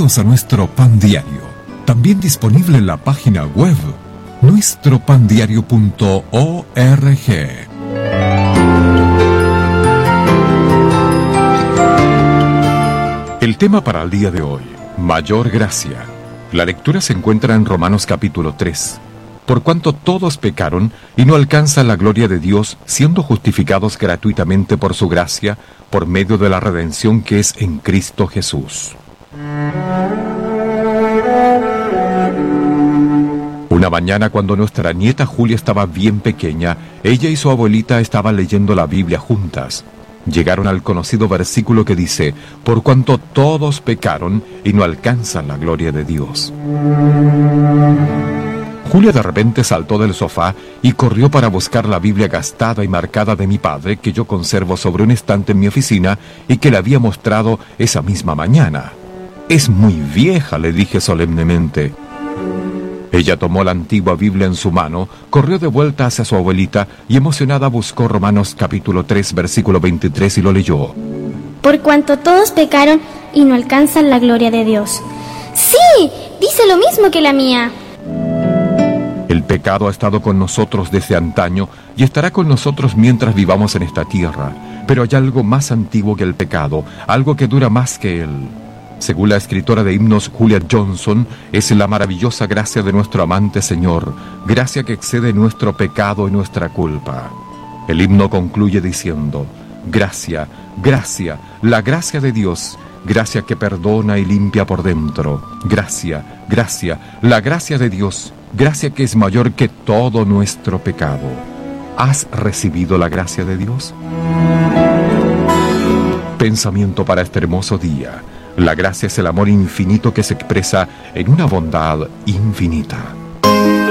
Bienvenidos a nuestro Pan Diario, también disponible en la página web nuestropandiario.org. El tema para el día de hoy, mayor gracia. La lectura se encuentra en Romanos capítulo 3. Por cuanto todos pecaron y no alcanzan la gloria de Dios, siendo justificados gratuitamente por su gracia, por medio de la redención que es en Cristo Jesús. Una mañana, cuando nuestra nieta Julia estaba bien pequeña, ella y su abuelita estaban leyendo la Biblia juntas. Llegaron al conocido versículo que dice: por cuanto todos pecaron y no alcanzan la gloria de Dios. Julia de repente saltó del sofá y corrió para buscar la Biblia gastada y marcada de mi padre, que yo conservo sobre un estante en mi oficina y que le había mostrado esa misma mañana. «Es muy vieja», le dije solemnemente. Ella tomó la antigua Biblia en su mano, corrió de vuelta hacia su abuelita y emocionada buscó Romanos capítulo 3, versículo 23 y lo leyó. Por cuanto todos pecaron y no alcanzan la gloria de Dios. ¡Sí! Dice lo mismo que la mía. El pecado ha estado con nosotros desde antaño y estará con nosotros mientras vivamos en esta tierra. Pero hay algo más antiguo que el pecado, algo que dura más que él. Según la escritora de himnos Julia Johnson, es la maravillosa gracia de nuestro amante Señor, gracia que excede nuestro pecado y nuestra culpa. El himno concluye diciendo: gracia, gracia, la gracia de Dios, gracia que perdona y limpia por dentro. Gracia, gracia, la gracia de Dios, gracia que es mayor que todo nuestro pecado. ¿Has recibido la gracia de Dios? Pensamiento para este hermoso día. La gracia es el amor infinito que se expresa en una bondad infinita.